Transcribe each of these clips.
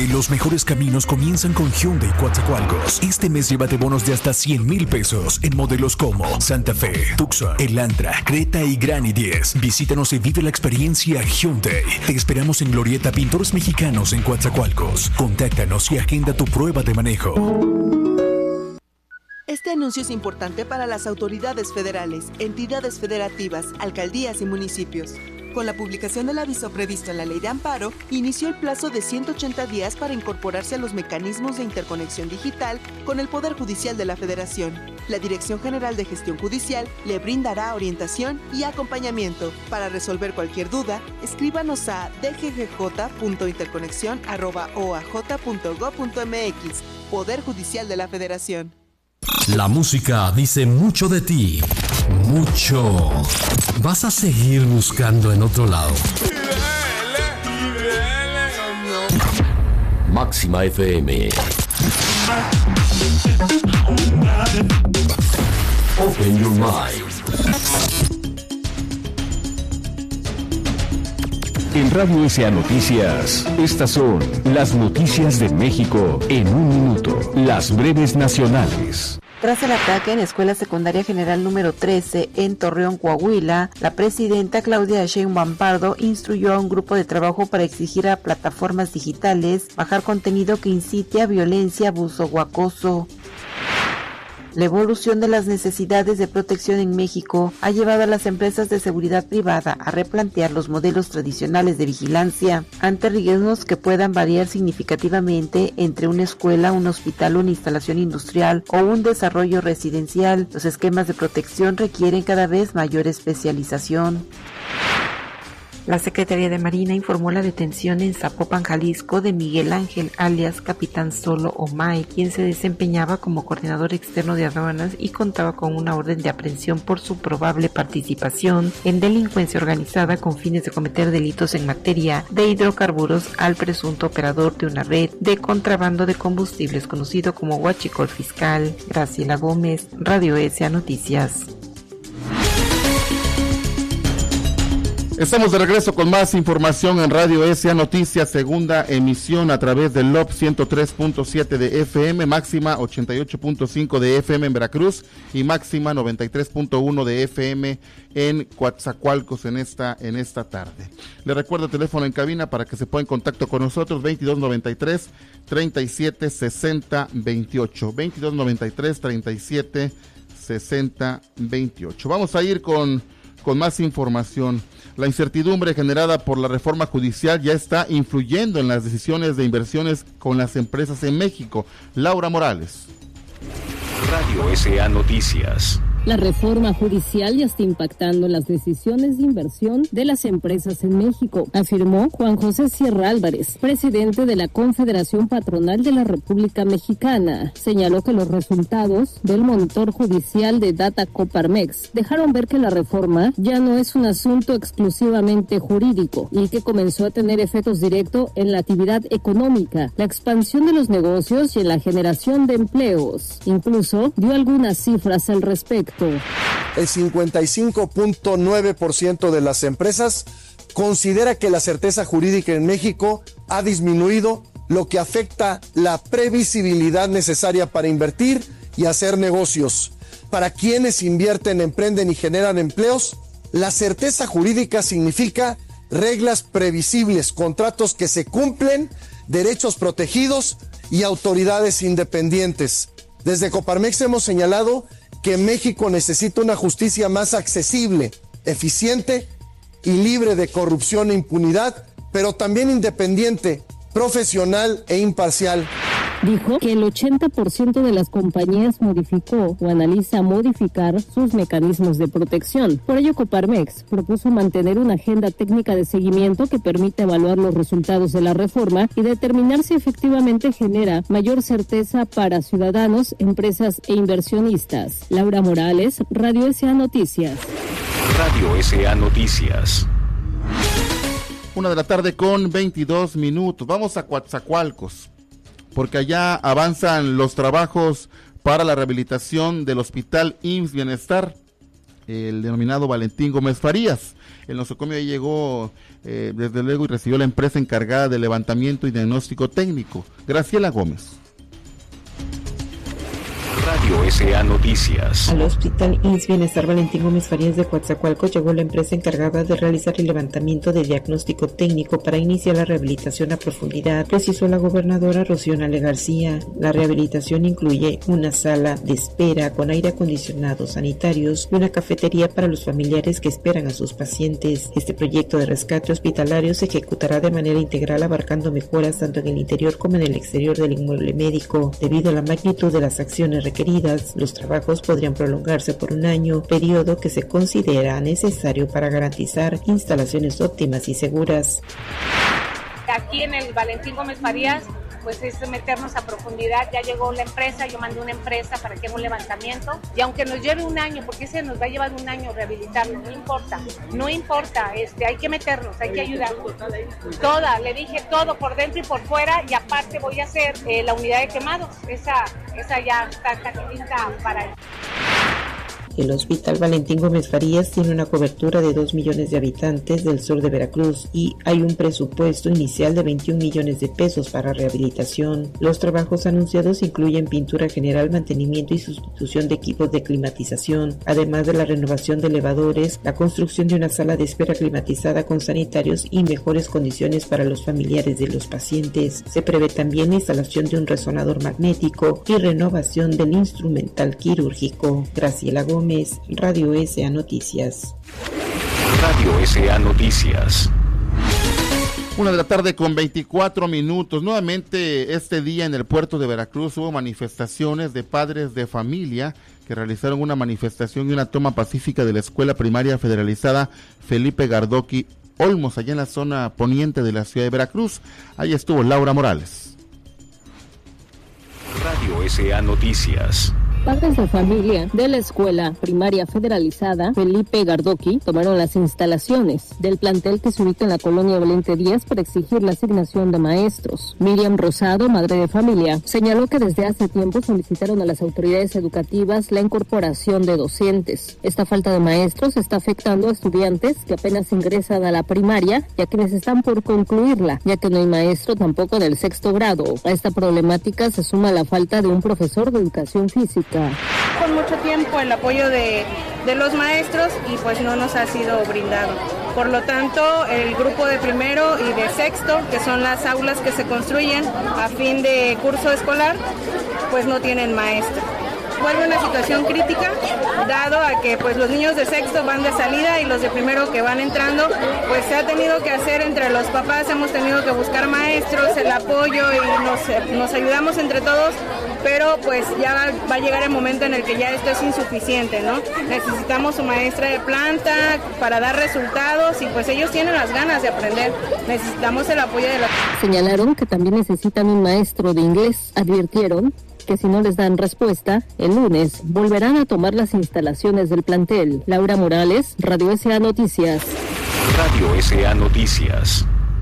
los mejores caminos comienzan con Hyundai Coatzacoalcos. Este mes llévate bonos de hasta 100,000 pesos en modelos como Santa Fe, Tucson, Elantra, Creta y Gran i10. Visítanos y vive la experiencia Hyundai. Te esperamos en Glorieta Pintores Mexicanos en Coatzacoalcos. Contáctanos y agenda tu prueba de manejo. Este anuncio es importante para las autoridades federales, entidades federativas, alcaldías y municipios. Con la publicación del aviso previsto en la Ley de Amparo, inició el plazo de 180 días para incorporarse a los mecanismos de interconexión digital con el Poder Judicial de la Federación. La Dirección General de Gestión Judicial le brindará orientación y acompañamiento. Para resolver cualquier duda, escríbanos a dggj.interconexión@oaj.gov.mx. Poder Judicial de la Federación. La música dice mucho de ti. Mucho. ¿Vas a seguir buscando en otro lado? Máxima FM. Open your mind. En Radio S.A. Noticias, estas son las noticias de México en un minuto. Las breves nacionales. Tras el ataque en Escuela Secundaria General número 13 en Torreón, Coahuila, la presidenta Claudia Sheinbaum Pardo instruyó a un grupo de trabajo para exigir a plataformas digitales bajar contenido que incite a violencia, abuso o acoso. La evolución de las necesidades de protección en México ha llevado a las empresas de seguridad privada a replantear los modelos tradicionales de vigilancia ante riesgos que puedan variar significativamente entre una escuela, un hospital, una instalación industrial o un desarrollo residencial. Los esquemas de protección requieren cada vez mayor especialización. La Secretaría de Marina informó la detención en Zapopan, Jalisco, de Miguel Ángel, alias Capitán Solo Omay, quien se desempeñaba como coordinador externo de aduanas y contaba con una orden de aprehensión por su probable participación en delincuencia organizada con fines de cometer delitos en materia de hidrocarburos al presunto operador de una red de contrabando de combustibles conocido como huachicol fiscal. Graciela Gómez, Radio S.A. Noticias. Estamos de regreso con más información en Radio S.A. Noticias, segunda emisión a través del LOP 103.7 de FM, máxima 88.5 de FM en Veracruz y máxima 93.1 de FM en Coatzacoalcos en esta tarde. Le recuerdo el teléfono en cabina para que se ponga en contacto con nosotros, 2293 37 60 28, 2293 37 60 28. Vamos a ir con más información. La incertidumbre generada por la reforma judicial ya está influyendo en las decisiones de inversiones con las empresas en México. Laura Morales. Radio S.A. Noticias. La reforma judicial ya está impactando en las decisiones de inversión de las empresas en México, afirmó Juan José Sierra Álvarez, presidente de la Confederación Patronal de la República Mexicana. Señaló que los resultados del monitor judicial de Data Coparmex dejaron ver que la reforma ya no es un asunto exclusivamente jurídico y que comenzó a tener efectos directos en la actividad económica, la expansión de los negocios y en la generación de empleos. Incluso dio algunas cifras al respecto. El 55.9% de las empresas considera que la certeza jurídica en México ha disminuido, lo que afecta la previsibilidad necesaria para invertir y hacer negocios. Para quienes invierten, emprenden y generan empleos, la certeza jurídica significa reglas previsibles, contratos que se cumplen, derechos protegidos y autoridades independientes. Desde Coparmex hemos señalado que México necesita una justicia más accesible, eficiente y libre de corrupción e impunidad, pero también independiente, profesional e imparcial. Dijo que el 80% de las compañías modificó o analiza modificar sus mecanismos de protección. Por ello, Coparmex propuso mantener una agenda técnica de seguimiento que permita evaluar los resultados de la reforma y determinar si efectivamente genera mayor certeza para ciudadanos, empresas e inversionistas. Laura Morales, Radio S.A. Noticias. Radio S.A. Noticias. 1:00 p.m. con 22 minutos. Vamos a Coatzacoalcos, porque allá avanzan los trabajos para la rehabilitación del Hospital IMSS Bienestar. el denominado Valentín Gómez Farías. El nosocomio llegó desde luego y recibió la empresa encargada de levantamiento y diagnóstico técnico, Graciela Gómez. Radio S.A. Noticias. Al Hospital IMSS Bienestar Valentín Gómez Farías de Coatzacoalcos llegó la empresa encargada de realizar el levantamiento de diagnóstico técnico para iniciar la rehabilitación a profundidad, precisó la gobernadora Rocío Nale García. La rehabilitación incluye una sala de espera con aire acondicionado, sanitarios y una cafetería para los familiares que esperan a sus pacientes. Este proyecto de rescate hospitalario se ejecutará de manera integral, abarcando mejoras tanto en el interior como en el exterior del inmueble médico. Debido a la magnitud de las acciones requeridas, los trabajos podrían prolongarse por un año, periodo que se considera necesario para garantizar instalaciones óptimas y seguras. Aquí en el Valentín Gómez Farías, pues es meternos a profundidad. Ya llegó la empresa, yo mandé una empresa para que haga un levantamiento, y aunque nos lleve un año, porque ese nos va a llevar un año rehabilitarlo, no importa, hay que meternos, hay que ayudar. Le dije todo por dentro y por fuera, y aparte voy a hacer la unidad de quemados, esa ya está lista para él. El Hospital Valentín Gómez Farías tiene una cobertura de 2 millones de habitantes del sur de Veracruz y hay un presupuesto inicial de 21 millones de pesos para rehabilitación. Los trabajos anunciados incluyen pintura general, mantenimiento y sustitución de equipos de climatización, además de la renovación de elevadores, la construcción de una sala de espera climatizada con sanitarios y mejores condiciones para los familiares de los pacientes. Se prevé también la instalación de un resonador magnético y renovación del instrumental quirúrgico. Graciela Gómez, Radio S.A. Noticias. Radio S.A. Noticias. 1:24 p.m. Nuevamente este día en el puerto de Veracruz hubo manifestaciones de padres de familia que realizaron una manifestación y una toma pacífica de la Escuela Primaria Federalizada Felipe Gardoqui Olmos, allá en la zona poniente de la ciudad de Veracruz. Ahí estuvo Laura Morales. Radio S.A. Noticias. Padres de familia de la Escuela Primaria Federalizada Felipe Gardoqui tomaron las instalaciones del plantel que se ubica en la colonia Valente Díaz para exigir la asignación de maestros. Miriam Rosado, madre de familia, señaló que desde hace tiempo solicitaron a las autoridades educativas la incorporación de docentes. Esta falta de maestros está afectando a estudiantes que apenas ingresan a la primaria y a quienes están por concluirla, ya que no hay maestro tampoco en el 6º grado. A esta problemática se suma la falta de un profesor de educación física. Con mucho tiempo el apoyo de los maestros y pues no nos ha sido brindado. Por lo tanto, el grupo de primero y de sexto, que son las aulas que se construyen a fin de curso escolar, pues no tienen maestro. Vuelve una situación crítica, dado a que pues los niños de sexto van de salida y los de primero que van entrando, pues se ha tenido que hacer entre los papás, hemos tenido que buscar maestros, el apoyo y nos ayudamos entre todos, pero pues ya va a llegar el momento en el que ya esto es insuficiente, ¿no? Necesitamos su maestra de planta para dar resultados y pues ellos tienen las ganas de aprender, necesitamos el apoyo de la... Señalaron que también necesitan un maestro de inglés, advirtieron que si no les dan respuesta, el lunes volverán a tomar las instalaciones del plantel. Laura Morales, Radio S.A. Noticias. Radio S.A. Noticias.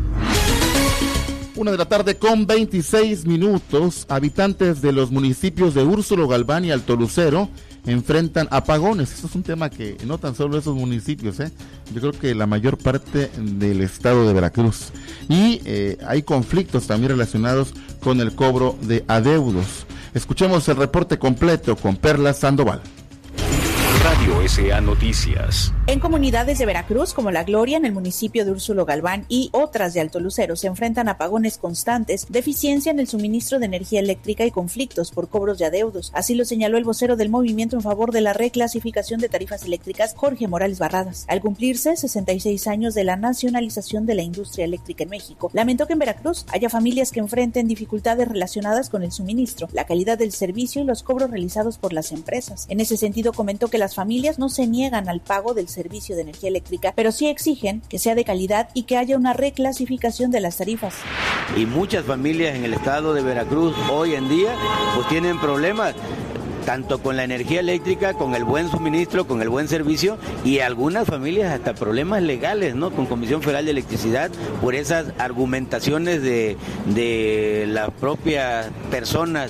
1:26 p.m. Habitantes de los municipios de Úrsulo Galván y Alto Lucero enfrentan apagones. Esto es un tema que no tan solo esos municipios, yo creo que la mayor parte del estado de Veracruz. Y hay conflictos también relacionados con el cobro de adeudos. Escuchemos el reporte completo con Perla Sandoval. Radio S.A. Noticias. En comunidades de Veracruz como La Gloria, en el municipio de Úrsulo Galván y otras de Alto Lucero se enfrentan apagones constantes, deficiencia en el suministro de energía eléctrica y conflictos por cobros de adeudos. Así lo señaló el vocero del movimiento en favor de la reclasificación de tarifas eléctricas, Jorge Morales Barradas. Al cumplirse 66 años de la nacionalización de la industria eléctrica en México, lamentó que en Veracruz haya familias que enfrenten dificultades relacionadas con el suministro, la calidad del servicio y los cobros realizados por las empresas. En ese sentido, comentó que las familias no se niegan al pago del servicio de energía eléctrica, pero sí exigen que sea de calidad y que haya una reclasificación de las tarifas. Y muchas familias en el estado de Veracruz hoy en día pues tienen problemas tanto con la energía eléctrica, con el buen suministro, con el buen servicio, y algunas familias hasta problemas legales, ¿no? Con Comisión Federal de Electricidad por esas argumentaciones de las propias personas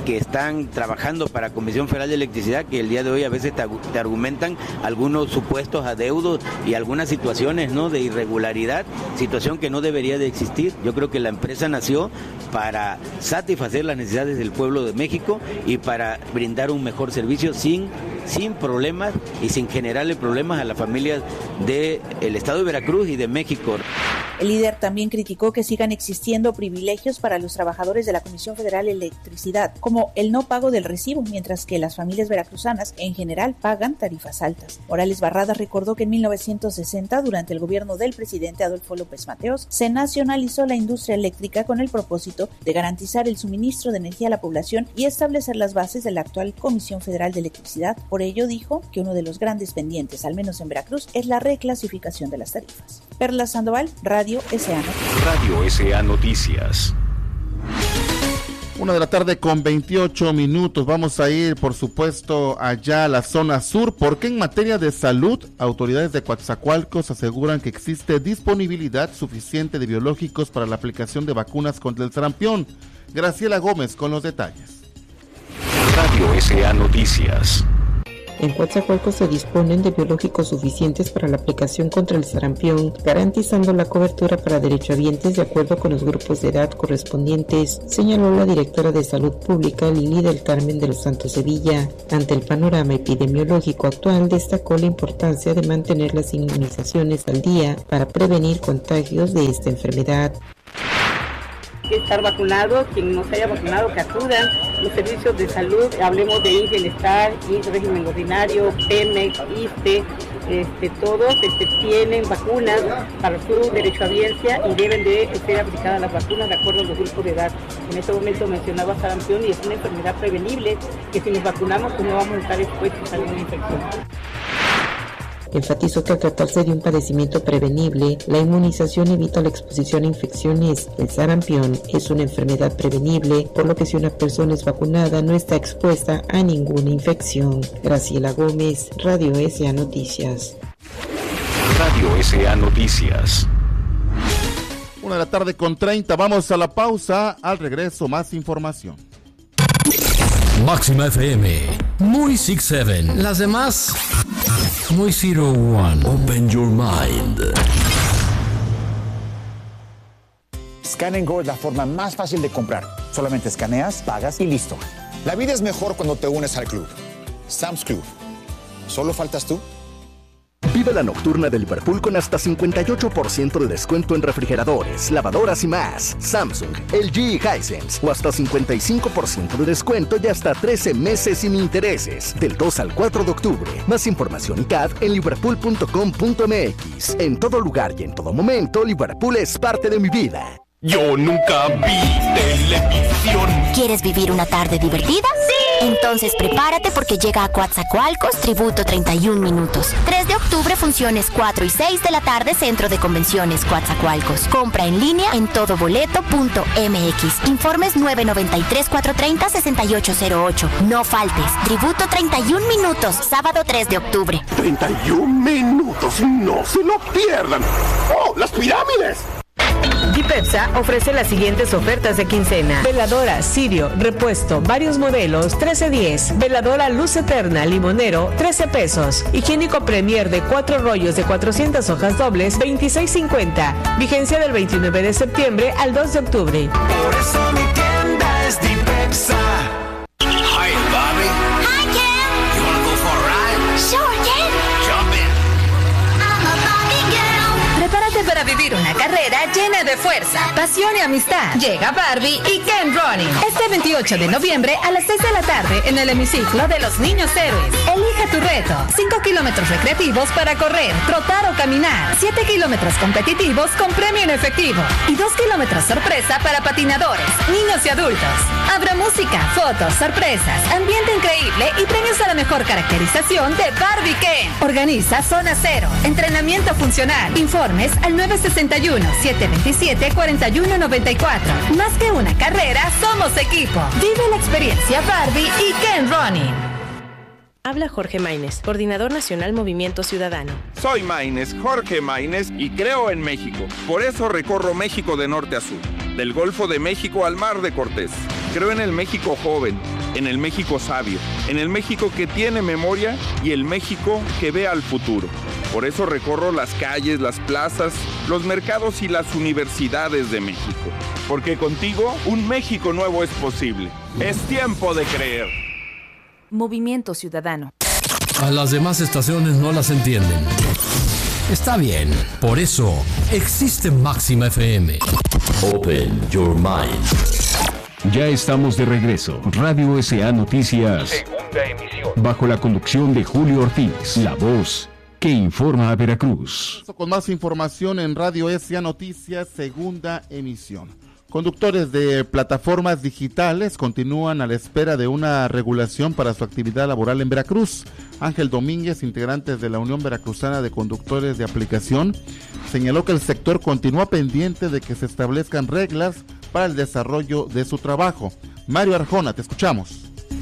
que están trabajando para Comisión Federal de Electricidad, que el día de hoy a veces te argumentan algunos supuestos adeudos y algunas situaciones, ¿no?, de irregularidad, situación que no debería de existir. Yo creo que la empresa nació para satisfacer las necesidades del pueblo de México y para brindar un mejor servicio sin problemas y sin generarle problemas a las familias del estado de Veracruz y de México. El líder también criticó que sigan existiendo privilegios para los trabajadores de la Comisión Federal de Electricidad, como el no pago del recibo, mientras que las familias veracruzanas en general pagan tarifas altas. Morales Barrada recordó que en 1960, durante el gobierno del presidente Adolfo López Mateos, se nacionalizó la industria eléctrica con el propósito de garantizar el suministro de energía a la población y establecer las bases de la actual Comisión Federal de Electricidad. Por ello, dijo que uno de los grandes pendientes, al menos en Veracruz, es la reclasificación de las tarifas. Perla Sandoval, Radio SA Noticias. Radio SA Noticias. 1:28 p.m. Vamos a ir, por supuesto, allá a la zona sur, porque en materia de salud, autoridades de Coatzacoalcos aseguran que existe disponibilidad suficiente de biológicos para la aplicación de vacunas contra el sarampión. Graciela Gómez con los detalles. Radio SA Noticias. En Coatzacoalcos se disponen de biológicos suficientes para la aplicación contra el sarampión, garantizando la cobertura para derechohabientes de acuerdo con los grupos de edad correspondientes, señaló la directora de Salud Pública, Lili del Carmen de los Santos Sevilla. Ante el panorama epidemiológico actual, destacó la importancia de mantener las inmunizaciones al día para prevenir contagios de esta enfermedad. Estar vacunados, quien no se haya vacunado, que acudan los servicios de salud, hablemos de INS Bienestar, INS Régimen Ordinario, Pemex, ISSSTE, todos tienen vacunas para su derechohabiencia y deben de ser aplicadas las vacunas de acuerdo a los grupos de edad. En este momento mencionaba sarampión y es una enfermedad prevenible que si nos vacunamos pues no vamos a estar expuestos a una infección. Enfatizó que al tratarse de un padecimiento prevenible, la inmunización evita la exposición a infecciones. El sarampión es una enfermedad prevenible, por lo que si una persona es vacunada no está expuesta a ninguna infección. Graciela Gómez, Radio SA Noticias. Radio SA Noticias. 1:30 p.m. Vamos a la pausa. Al regreso, más información. Máxima FM, muy 67. Las demás, muy 01. Open your mind. Scan & Go es la forma más fácil de comprar. Solamente escaneas, pagas y listo. La vida es mejor cuando te unes al club. Sam's Club. ¿Solo faltas tú? Vive la nocturna de Liverpool con hasta 58% de descuento en refrigeradores, lavadoras y más. Samsung, LG y Hisense. O hasta 55% de descuento y hasta 13 meses sin intereses. Del 2 al 4 de octubre. Más información y CAD en liverpool.com.mx. En todo lugar y en todo momento, Liverpool es parte de mi vida. Yo nunca vi televisión. ¿Quieres vivir una tarde divertida? ¡Sí! Entonces prepárate porque llega a Coatzacoalcos Tributo 31 minutos. 3 de octubre, funciones 4 y 6 de la tarde, Centro de Convenciones Coatzacoalcos. Compra en línea en todoboleto.mx. Informes 993-430-6808. No faltes. Tributo 31 minutos, sábado 3 de octubre. 31 minutos, no se lo pierdan. ¡Oh, las pirámides! Dipepsa ofrece las siguientes ofertas de quincena: veladora Sirio, repuesto, varios modelos, $13.10. Veladora Luz Eterna, limonero, 13 pesos. Higiénico Premier de 4 rollos de 400 hojas dobles, $26.50. Vigencia del 29 de septiembre al 2 de octubre. Por eso mi tienda es Dipepsa. Hi, Bobby. Hi, Ken. You wanna go for a ride? Sure, Ken. Jump in. I'm a Barbie girl. Prepárate para vivir una carrera llena de fuerza, pasión y amistad. Llega Barbie y Ken Running. Este 28 de noviembre a las 6 de la tarde en el hemiciclo de los Niños Héroes. Elige tu reto. 5 kilómetros recreativos para correr, trotar o caminar. 7 kilómetros competitivos con premio en efectivo. Y 2 kilómetros sorpresa para patinadores, niños y adultos. Habrá música, fotos, sorpresas, ambiente increíble y premios a la mejor caracterización de Barbie Ken. Organiza Zona Cero. Entrenamiento funcional. Informes al 961-727-4194. Más que una carrera, somos equipo. Vive la experiencia Barbie y Ken Running. Habla Jorge Maínez, Coordinador Nacional Movimiento Ciudadano. Soy Maínez, Jorge Maínez, y creo en México. Por eso recorro México de norte a sur, del Golfo de México al Mar de Cortés. Creo en el México joven, en el México sabio, en el México que tiene memoria y el México que ve al futuro. Por eso recorro las calles, las plazas, los mercados y las universidades de México. Porque contigo un México nuevo es posible. Es tiempo de creer. Movimiento Ciudadano. A las demás estaciones no las entienden. Está bien, por eso existe Máxima FM. Open your mind. Ya estamos de regreso. Radio SA Noticias. Segunda emisión. Bajo la conducción de Julio Ortiz, la voz que informa a Veracruz. Con más información en Radio SA Noticias, segunda emisión. Conductores de plataformas digitales continúan a la espera de una regulación para su actividad laboral en Veracruz. Ángel Domínguez, integrante de la Unión Veracruzana de Conductores de Aplicación, señaló que el sector continúa pendiente de que se establezcan reglas para el desarrollo de su trabajo. Mario Arjona, te escuchamos.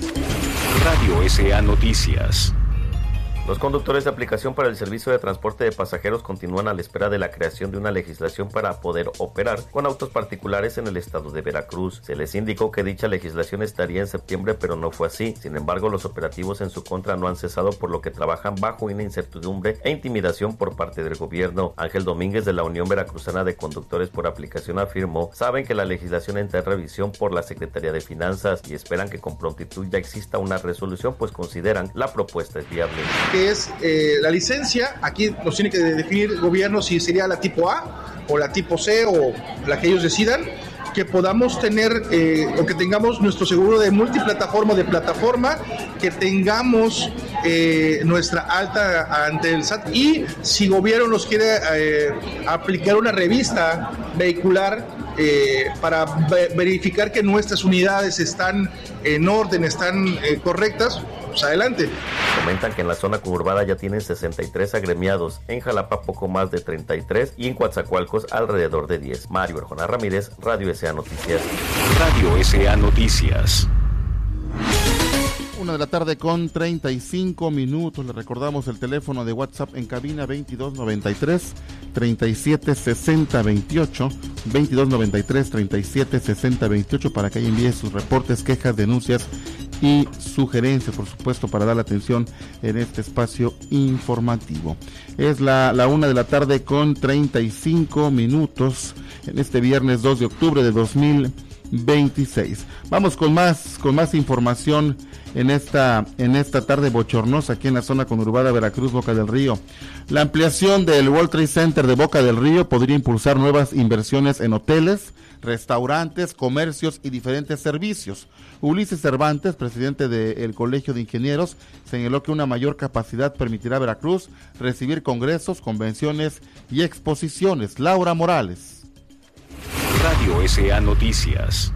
Radio SA Noticias. Los conductores de aplicación para el servicio de transporte de pasajeros continúan a la espera de la creación de una legislación para poder operar con autos particulares en el estado de Veracruz. Se les indicó que dicha legislación estaría en septiembre, pero no fue así. Sin embargo, los operativos en su contra no han cesado, por lo que trabajan bajo una incertidumbre e intimidación por parte del gobierno. Ángel Domínguez, de la Unión Veracruzana de Conductores por Aplicación, afirmó: saben que la legislación entra en revisión por la Secretaría de Finanzas y esperan que con prontitud ya exista una resolución, pues consideran la propuesta es viable. Que es la licencia, aquí nos tiene que definir el gobierno si sería la tipo A o la tipo C o la que ellos decidan, que podamos tener o que tengamos nuestro seguro de multiplataforma, de plataforma, que tengamos nuestra alta ante el SAT, y si gobierno nos quiere aplicar una revista vehicular para verificar que nuestras unidades están en orden, están correctas, pues adelante. Comentan que en la zona conurbada ya tienen 63 agremiados, en Jalapa poco más de 33 y en Coatzacoalcos alrededor de 10. Mario Arjona Ramírez, Radio SA Noticias. Radio SA Noticias. 1 de la tarde con 35 minutos. Le recordamos el teléfono de WhatsApp en cabina 2293-376028, 2293-376028, para que ahí envíe sus reportes, quejas, denuncias y sugerencias, por supuesto, para dar la atención en este espacio informativo. Es la 1 de la tarde con 35 minutos en este viernes 2 de octubre de 2026. Vamos con más información en esta tarde bochornosa aquí en la zona conurbada Veracruz, Boca del Río. La ampliación del World Trade Center de Boca del Río podría impulsar nuevas inversiones en hoteles, restaurantes, comercios y diferentes servicios. Ulises Cervantes, presidente del Colegio de Ingenieros, señaló que una mayor capacidad permitirá a Veracruz recibir congresos, convenciones y exposiciones. Laura Morales. Radio SA Noticias.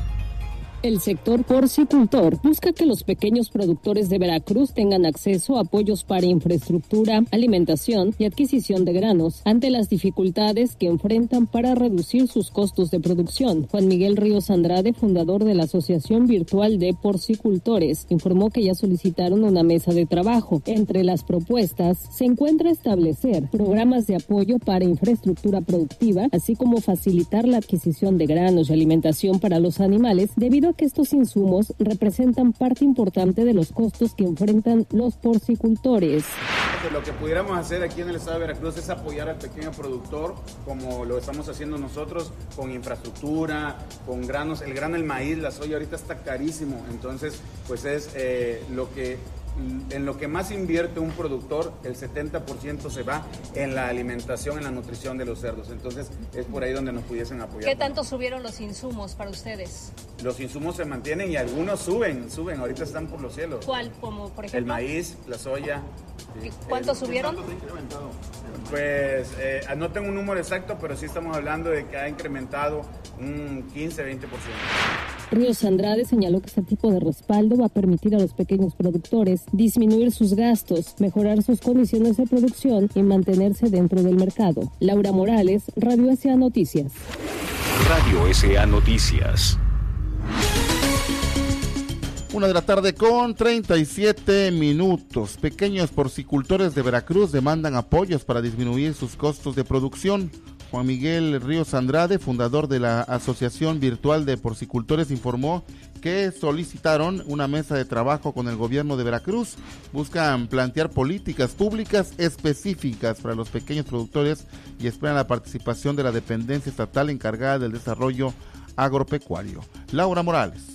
El sector porcicultor busca que los pequeños productores de Veracruz tengan acceso a apoyos para infraestructura, alimentación y adquisición de granos ante las dificultades que enfrentan para reducir sus costos de producción. Juan Miguel Ríos Andrade, fundador de la Asociación Virtual de Porcicultores, informó que ya solicitaron una mesa de trabajo. Entre las propuestas se encuentra establecer programas de apoyo para infraestructura productiva, así como facilitar la adquisición de granos y alimentación para los animales, debido que estos insumos representan parte importante de los costos que enfrentan los porcicultores. Lo que pudiéramos hacer aquí en el estado de Veracruz es apoyar al pequeño productor, como lo estamos haciendo nosotros, con infraestructura, con granos. El grano, el maíz, la soya ahorita está carísimo, entonces pues es en lo que más invierte un productor, el 70% se va en la alimentación, en la nutrición de los cerdos. Entonces es por ahí donde nos pudiesen apoyar. ¿Qué tanto subieron los insumos para ustedes? Los insumos se mantienen y algunos suben, ahorita están por los cielos. ¿Cuál? Como por ejemplo. El maíz, la soya. Sí. ¿Cuánto subieron? ¿Cuánto te ha incrementado? Pues no tengo un número exacto, pero sí estamos hablando de que ha incrementado un 15-20%. Ríos Andrade señaló que este tipo de respaldo va a permitir a los pequeños productores disminuir sus gastos, mejorar sus condiciones de producción y mantenerse dentro del mercado. Laura Morales, Radio SA Noticias. Radio SA Noticias. 1 de la tarde con 37 minutos. Pequeños porcicultores de Veracruz demandan apoyos para disminuir sus costos de producción. Juan Miguel Ríos Andrade, fundador de la Asociación Virtual de Porcicultores, informó que solicitaron una mesa de trabajo con el gobierno de Veracruz. Buscan plantear políticas públicas específicas para los pequeños productores y esperan la participación de la dependencia estatal encargada del desarrollo agropecuario. Laura Morales.